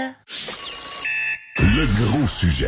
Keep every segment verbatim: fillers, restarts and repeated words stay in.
Le gros sujet.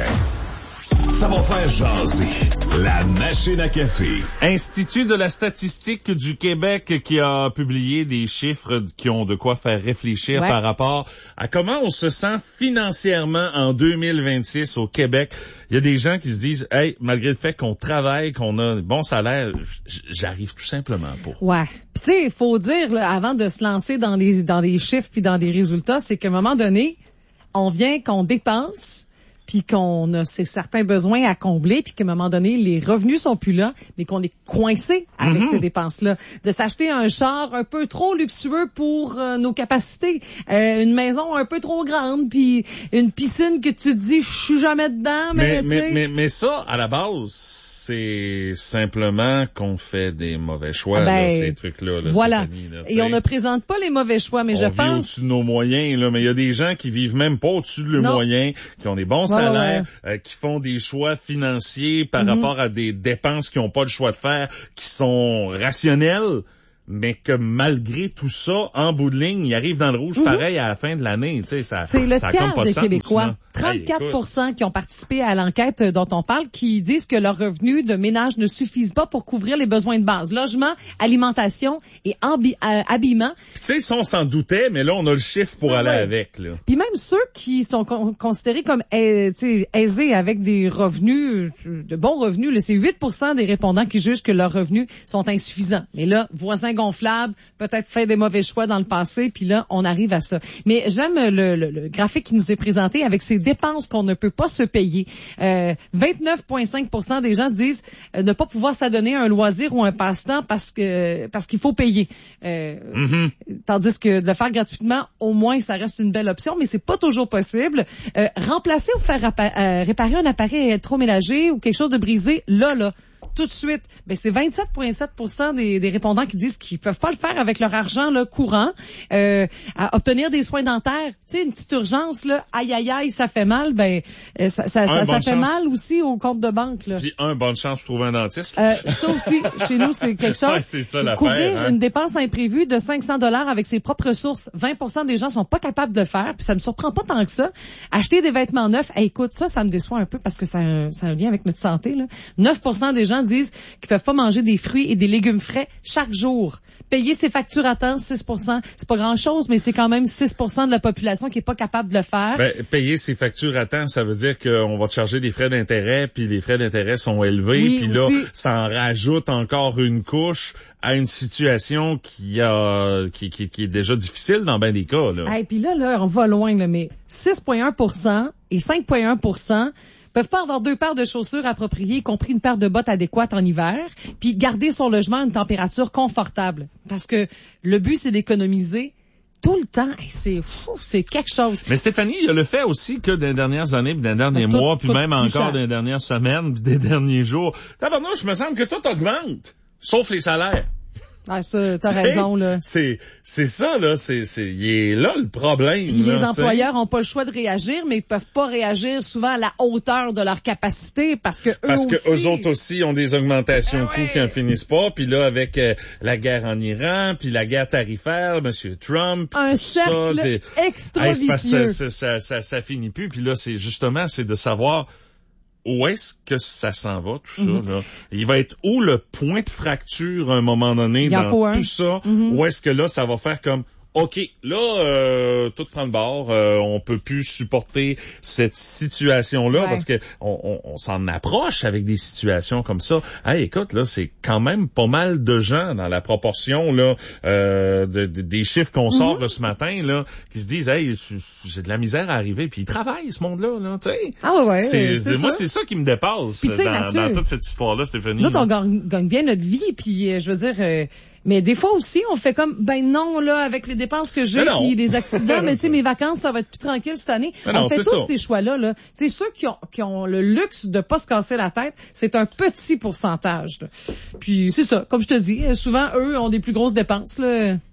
Ça va faire jaser. La machine à café. Institut de la statistique du Québec qui a publié des chiffres qui ont de quoi faire réfléchir ouais. par rapport à comment on se sent financièrement en deux mille vingt-six au Québec. Il y a des gens qui se disent, hey, malgré le fait qu'on travaille, qu'on a un bon salaire, j'arrive tout simplement pas. Ouais. Puis tu sais, il faut dire, là, avant de se lancer dans les, dans les chiffres puis dans des résultats, c'est qu'à un moment donné, on vient qu'on dépense, puis qu'on a ces certains besoins à combler, puis qu'à un moment donné, les revenus sont plus là, mais qu'on est coincé avec mm-hmm. ces dépenses-là. De s'acheter un char un peu trop luxueux pour euh, nos capacités, euh, une maison un peu trop grande, puis une piscine que tu te dis, je suis jamais dedans, mais mais, mais, mais, mais ça, à la base, c'est simplement qu'on fait des mauvais choix, ben, là, ces trucs-là. Là, voilà. Stéphanie, là, et on ne présente pas les mauvais choix, mais on je vit pense... au-dessus de nos moyens, là, mais il y a des gens qui vivent même pas au-dessus de leurs non. moyens, qui ont des bons salaires, ouais, ouais. Euh, qui font des choix financiers par mm-hmm. rapport à des dépenses qu'ils n'ont pas le choix de faire, qui sont rationnelles, mais que malgré tout ça, en bout de ligne, ils arrivent dans le rouge mm-hmm. pareil à la fin de l'année. Tu sais, ça, c'est le ça tiers pas de des sens, Québécois, sinon. trente-quatre pour cent hey, qui ont participé à l'enquête dont on parle, qui disent que leurs revenus de ménage ne suffisent pas pour couvrir les besoins de base. Logement, alimentation et ambi- euh, habillement. Tu sais, ça, on s'en doutait, mais là, on a le chiffre pour ah, aller ouais. avec. Là. Puis même ceux qui sont con- considérés comme euh, aisés avec des revenus, de bons revenus, là, c'est huit pour cent des répondants qui jugent que leurs revenus sont insuffisants. Mais là, voisins gonflables, peut-être fait des mauvais choix dans le passé, puis là, on arrive à ça. Mais j'aime le, le, le graphique qui nous est présenté avec ces dépenses qu'on ne peut pas se payer. Euh, vingt-neuf virgule cinq pour cent des gens disent euh, ne pas pouvoir s'adonner à un loisir ou un passe-temps parce que parce qu'il faut payer. Euh, mm-hmm. Tandis que de le faire gratuitement, au moins, ça reste une belle option, mais c'est pas toujours possible. Euh, remplacer ou faire appa- euh, réparer un appareil électroménager ou quelque chose de brisé, là, là, tout de suite, ben c'est vingt-sept virgule sept pour cent des, des répondants qui disent qu'ils peuvent pas le faire avec leur argent là, courant. Euh, à obtenir des soins dentaires, tu sais, une petite urgence là, aïe aïe aïe, ça fait mal, ben ça ça, ça, ça fait chance. mal aussi au compte de banque là. Puis un bonne chance pour trouver un dentiste. Euh, ça aussi, chez nous c'est quelque chose. Ouais, c'est ça l'affaire. Couvrir hein? une dépense imprévue de cinq cents dollars avec ses propres sources, vingt pour cent des gens sont pas capables de le faire, puis ça me surprend pas tant que ça. Acheter des vêtements neufs, hey, écoute, ça ça me déçoit un peu parce que ça a un, ça a un lien avec notre santé là. neuf pour cent des gens disent qu'ils peuvent pas manger des fruits et des légumes frais chaque jour. Payer ses factures à temps, six pour cent, c'est pas grand-chose, mais c'est quand même six pour cent de la population qui est pas capable de le faire. Ben, payer ses factures à temps, ça veut dire qu'on va te charger des frais d'intérêt, puis les frais d'intérêt sont élevés, oui, puis là, aussi. ça en rajoute encore une couche à une situation qui a qui, qui, qui est déjà difficile dans bien des cas. Là. Et hey, puis là, là, on va loin, là, mais six virgule un pour cent et cinq virgule un pour cent peuvent pas avoir deux paires de chaussures appropriées, y compris une paire de bottes adéquates en hiver, puis garder son logement à une température confortable. Parce que le but, c'est d'économiser tout le temps. Hey, c'est fou, c'est quelque chose. Mais Stéphanie, il y a le fait aussi que dans les dernières années, puis dans les derniers tout, mois, puis même encore cher. Dans les dernières semaines, puis des derniers jours, tabarnouche, je me semble que tout augmente, sauf les salaires. Ah, ça, t'as raison, là. C'est, c'est ça, là. C'est, c'est, il est là le problème. Puis là, les employeurs t'sais. ont pas le choix de réagir, mais ils peuvent pas réagir souvent à la hauteur de leur capacité parce que eux parce aussi. Parce que eux autres aussi ont des augmentations de ah coûts ouais. qui en finissent pas. Puis là, avec euh, la guerre en Iran, puis la guerre tarifaire, Monsieur Trump, un tout cercle ça, extra hey, vicieux. Ça, ça, ça, ça finit plus. Puis là, c'est justement, c'est de savoir. Où est-ce que ça s'en va, tout mm-hmm. ça, là? Il va être où le point de fracture à un moment donné dans tout un. ça? Mm-hmm. Où est-ce que là, ça va faire comme, OK, là, euh, tout prend le bord, euh, on peut plus supporter cette situation-là ouais. parce que on, on, on s'en approche avec des situations comme ça. Hey, écoute, là, c'est quand même pas mal de gens dans la proportion là euh, de, de, des chiffres qu'on mm-hmm. sort de ce matin là qui se disent, hey, j'ai de la misère à arriver, puis ils travaillent ce monde-là, là, tu sais. Ah ouais, ouais c'est, c'est moi, ça. c'est ça qui me dépasse puis, dans, Mathieu, dans toute cette histoire-là, Stéphanie. Nous autres, on gagne, gagne bien notre vie, puis euh, je veux dire. Euh, Mais des fois aussi, on fait comme, ben non, là, avec les dépenses que j'ai, puis les accidents, mais tu sais, mes vacances, ça va être plus tranquille cette année. Mais on non, fait tous ça. ces choix-là, là. Tu sais, ceux qui ont, qui ont le luxe de pas se casser la tête, c'est un petit pourcentage, là. Puis c'est ça, comme je te dis, souvent, eux ont des plus grosses dépenses, là.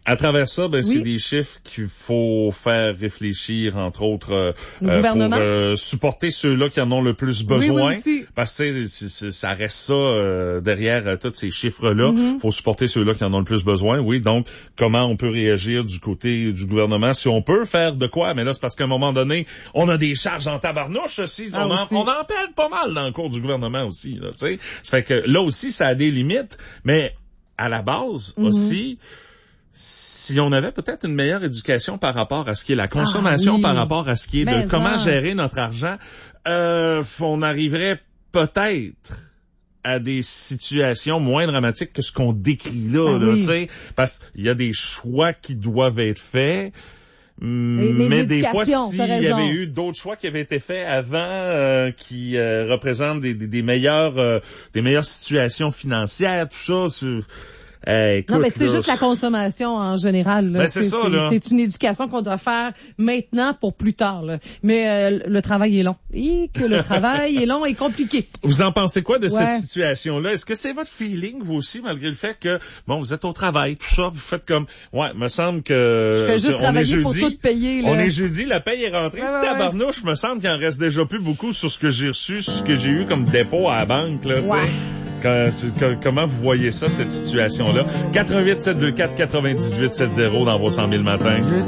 À travers ça, ben, Oui. c'est des chiffres qu'il faut faire réfléchir, entre autres, euh, Le euh, gouvernement. pour euh, supporter ceux-là qui en ont le plus besoin. Oui, oui, aussi. Parce que c'est, c'est, ça reste ça euh, derrière euh, tous ces chiffres-là. Mm-hmm. Faut supporter ceux-là qui en ont le plus besoin. Oui, donc comment on peut réagir du côté du gouvernement, si on peut faire de quoi? Mais là, c'est parce qu'à un moment donné, on a des charges en tabarnouche aussi. Ah, on, en, aussi. on en perd pas mal dans le cours du gouvernement aussi. Là, tu sais. Ça fait que là aussi, ça a des limites. Mais à la base Mm-hmm. aussi, si on avait peut-être une meilleure éducation par rapport à ce qui est la consommation, Ah, oui. par rapport à ce qui est Mais de comment non. gérer notre argent, euh, on arriverait peut-être à des situations moins dramatiques que ce qu'on décrit là, Ah, là, oui. tu sais, parce qu'il y a des choix qui doivent être faits. Mais, mais Mais des fois, l'éducation, s'il t'as y raison. avait eu d'autres choix qui avaient été faits avant, euh, qui euh, représentent des, des, des meilleures, euh, des meilleures situations financières, tout ça. C'est, euh, écoute, Non, mais c'est là, juste la consommation en général. Là. Ben, c'est ça, là. C'est une éducation qu'on doit faire maintenant pour plus tard. Là. Mais euh, le travail est long. Et que le travail est long et compliqué. Vous en pensez quoi de Ouais. cette situation-là? Est-ce que c'est votre feeling, vous aussi, malgré le fait que, bon, vous êtes au travail, tout ça, vous faites comme, ouais, me semble que... Je fais juste on est travailler pour jeudi, tout payer. Là. On est jeudi, la paye est rentrée. Ouais, ouais, Tabarnouche, me semble qu'il en reste déjà plus beaucoup sur ce que j'ai reçu, sur ce que j'ai eu comme dépôt à la banque, là, tu sais. Ouais. Quand- que- comment vous voyez ça, cette situation-là? quatre un huit sept deux quatre neuf huit sept zéro dans vos cent mille matins.